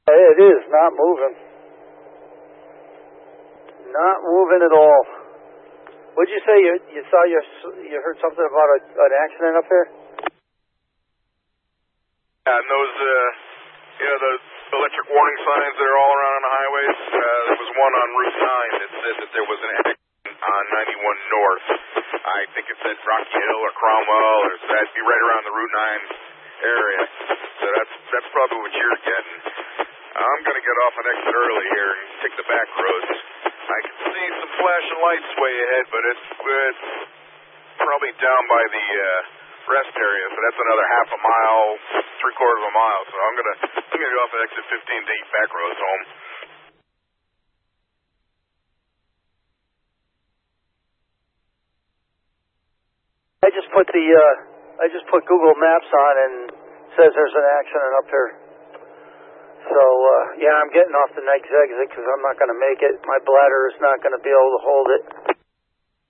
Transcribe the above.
It is not moving. Not moving at all. What'd you say? You saw you heard something about an accident up there? Yeah, and those the electric warning signs that are all around on the highways. There was one on Route 9 that said that there was an accident on 91 North. I think it said Rocky Hill or Cromwell, or that'd be right around the Route 9 area. So that's probably what you're getting. I'm going to get off an exit early here and take the back roads. I can see some flashing lights way ahead, but it's probably down by the rest area, so that's another half a mile, 3/4 of a mile. So I'm gonna get off at exit 15 to eat back roads home. I just put Google Maps on and it says there's an accident up here. So yeah, I'm getting off the next exit because I'm not going to make it. My bladder is not going to be able to hold it.